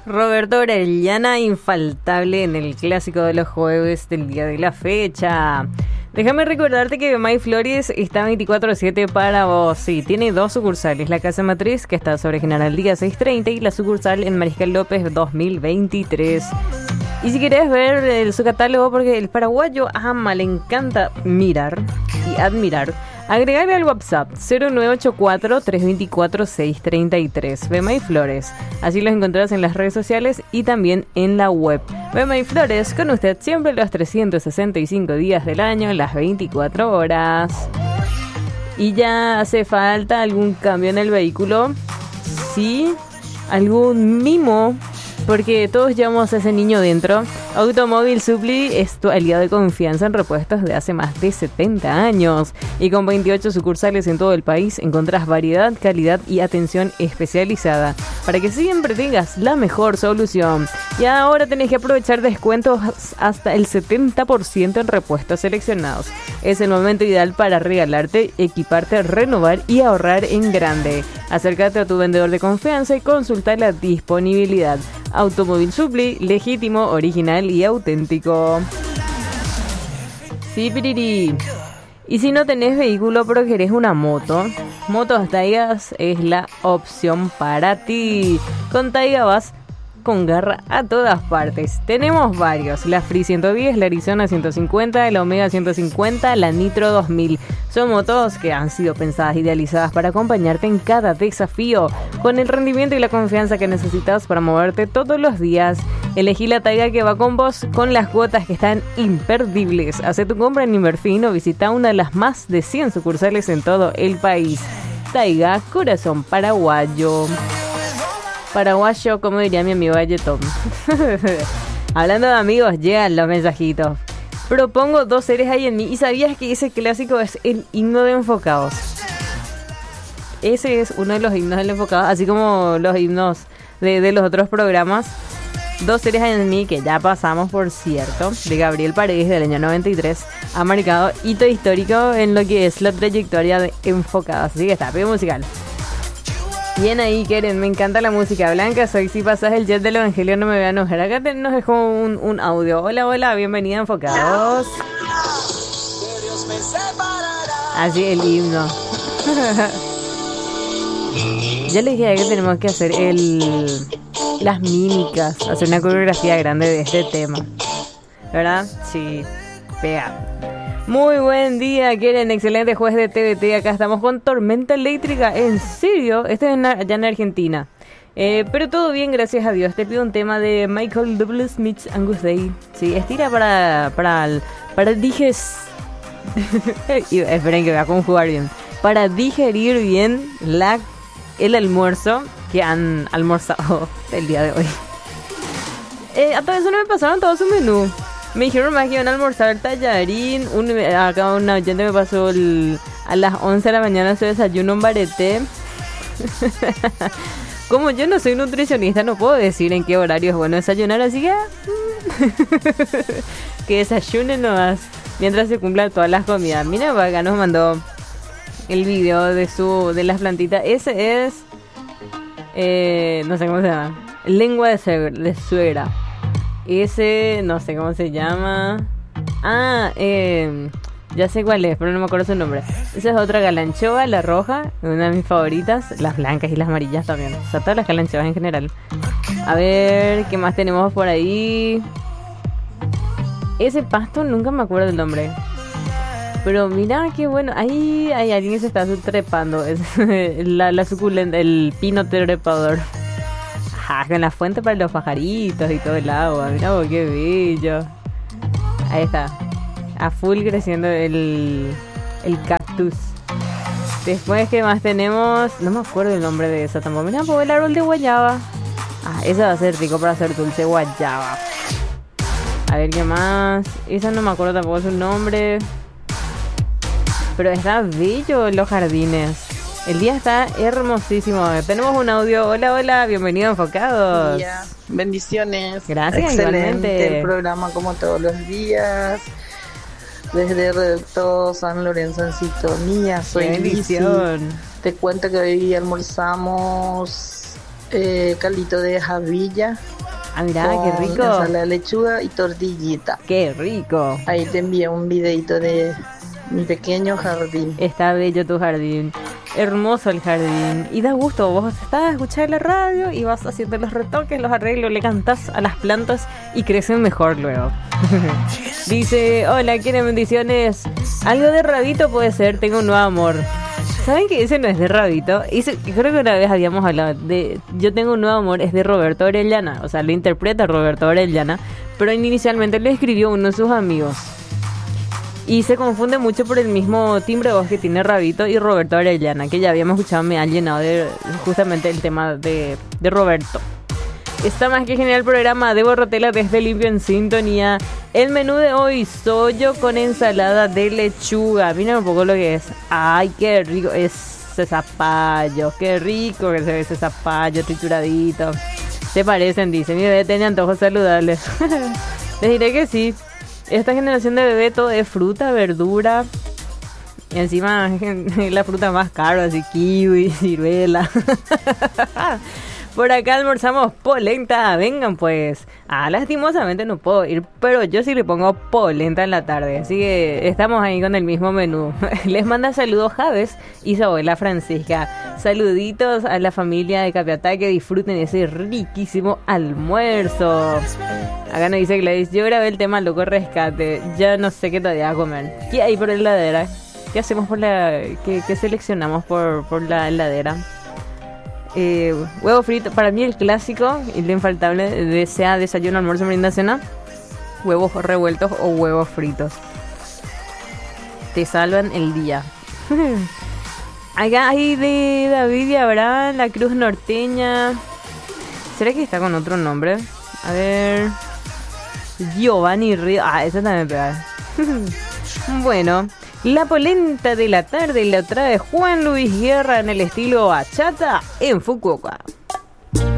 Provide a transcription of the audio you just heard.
Roberto Orellana, infaltable en el clásico de los jueves del día de la fecha. Déjame recordarte que Bemay Flores está 24/7 para vos. Sí, tiene 2 sucursales. La casa matriz, que está sobre General Díaz 630, y la sucursal en Mariscal López 2023. Y si querés ver su catálogo, porque el paraguayo ama, le encanta mirar y admirar, agregale al WhatsApp 0984-324-633. Bemay Flores. Así los encontrás en las redes sociales y también en la web. Bemay Flores, con usted siempre los 365 días del año, las 24 horas. ¿Y ya hace falta algún cambio en el vehículo? ¿Sí? ¿Algún mimo? Porque todos llevamos a ese niño dentro. Automóvil Supply es tu aliado de confianza en repuestos de hace más de 70 años. Y con 28 sucursales en todo el país encontrás variedad, calidad y atención especializada para que siempre tengas la mejor solución. Y ahora tenés que aprovechar descuentos hasta el 70% en repuestos seleccionados. Es el momento ideal para regalarte, equiparte, renovar y ahorrar en grande. Acércate a tu vendedor de confianza y consulta la disponibilidad. Automóvil Supply, legítimo, original y auténtico. Sí, piriri. Y si no tenés vehículo pero querés una moto, Motos Taigas es la opción para ti. Con Taiga vas con garra a todas partes. Tenemos varios: la Free 110, la Arizona 150, la Omega 150, la Nitro 2000. Son motos que han sido pensadas, idealizadas para acompañarte en cada desafío, con el rendimiento y la confianza que necesitas para moverte todos los días. Elegí la Taiga que va con vos, con las cuotas que están imperdibles. Hace tu compra en Inverfin o visita una de las más de 100 sucursales en todo el país. Taiga, corazón paraguayo. Paraguayo, como diría mi amigo Galletón. Hablando de amigos, llegan los mensajitos. Propongo 2 series ahí en mí. ¿Y sabías que ese clásico es el himno de Enfocados? Ese es uno de los himnos del Enfocados, así como los himnos de los otros programas. 2 series ahí en mí, que ya pasamos, por cierto, de Gabriel Paredes del año 93, ha marcado hito histórico en lo que es la trayectoria de Enfocados. Así que está, pido musical. Bien ahí, Keren, me encanta la música. Blanca, soy si pasas el jet del evangelio no me voy a enojar. Acá nos dejó un audio. Hola, hola, bienvenida a Enfocados. Así el himno. Ya le dije a que tenemos que hacer las mímicas, hacer una coreografía grande de este tema, ¿verdad? Sí, pega. Muy buen día, Keren, excelente juez de TVT. Acá estamos con tormenta eléctrica. ¿En serio? Este es allá en Argentina. Pero todo bien, gracias a Dios. Te pido un tema de Michael W. Smith, Angus Day. Sí, estira para esperen que voy a conjugar bien. Para digerir bien el almuerzo que han almorzado el día de hoy. A todo eso no me pasaron todo su menú. Me dijeron más que iban a almorzar el tallarín. Acá una oyente me pasó a las 11 de la mañana su desayuno en Bareté. Como yo no soy nutricionista, no puedo decir en qué horario es bueno desayunar, así que que desayunen nomás mientras se cumplan todas las comidas. Mira, acá nos mandó el video de las plantitas. Ese es no sé cómo se llama, lengua de suegra. Ese, no sé cómo se llama. Ya sé cuál es, pero no me acuerdo su nombre. Esa es otra galanchoa, la roja, una de mis favoritas. Las blancas y las amarillas también. O sea, todas las galanchoas en general. A ver, ¿qué más tenemos por ahí? Ese pasto nunca me acuerdo el nombre. Pero mira qué bueno. Ahí hay alguien que se está trepando. Es la suculenta, el pino trepador. Con la fuente para los pajaritos y todo el agua. Mira vos, qué bello. Ahí está, a full creciendo el cactus. Después, ¿qué más tenemos? No me acuerdo el nombre de esa tampoco. Mira, pues el árbol de guayaba. Esa va a ser rico para hacer dulce guayaba. A ver, ¿qué más? Esa no me acuerdo tampoco su nombre. Pero está bello los jardines. El día está hermosísimo. Tenemos un audio. Hola, hola, bienvenido a Enfocados. Buen día. Bendiciones. Gracias, excelente igualmente. El programa como todos los días. Desde Redacto San Lorenzo en sintonía. Soy bendición. Lizzy. Te cuento que hoy almorzamos caldito de jabilla Ah, mirá, qué con rico. ensalada de lechuga y tortillita. Qué rico. Ahí te envié un videito de mi pequeño jardín. Está bello tu jardín. Hermoso el jardín. Y da gusto, vos estás a escuchar la radio y vas haciendo los retoques, los arreglos, le cantás a las plantas y crecen mejor luego. Dice, hola, ¿quieren bendiciones? Algo de Rabito puede ser, tengo un nuevo amor. ¿Saben que ese no es de Rabito? Creo que una vez habíamos hablado de Yo tengo un nuevo amor, es de Roberto Orellana. O sea, lo interpreta Roberto Orellana, pero inicialmente lo escribió uno de sus amigos. Y se confunde mucho por el mismo timbre de voz que tiene Rabito y Roberto Orellana, que ya habíamos escuchado, me ha llenado de justamente el tema de Roberto. Está más que genial el programa. Debo Rotela desde Limpio en sintonía. El menú de hoy, sollo con ensalada de lechuga. Miren un poco lo que es. Ay, qué rico es ese zapallo. Qué rico que se ve ese zapallo trituradito. ¿Te parecen? Dice, mi bebé tenía antojos saludables. Les diré que sí. Esta generación de bebé todo es fruta, verdura. Y encima la fruta más cara, así kiwi, ciruela. Por acá almorzamos polenta. Vengan pues. Lastimosamente no puedo ir, pero yo sí le pongo polenta en la tarde. Así que estamos ahí con el mismo menú. Les manda saludos Javes y su abuela Francisca. Saluditos a la familia de Capiatá, que disfruten ese riquísimo almuerzo. Acá nos dice Gladys, yo grabé el tema Loco Rescate. Ya no sé qué todavía a comer. ¿Qué hay por la heladera? ¿Qué hacemos por la... ¿Qué seleccionamos por la heladera? Huevo frito, para mí el clásico y lo infaltable, sea desayuno, almuerzo, merienda, cena, huevos revueltos o huevos fritos. Te salvan el día. Acá hay de David y Abraham, la Cruz Norteña. ¿Será que está con otro nombre? A ver. Giovanni Río. Esa también pega. Bueno. La polenta de la tarde la trae Juan Luis Guerra en el estilo bachata en Fukuoka.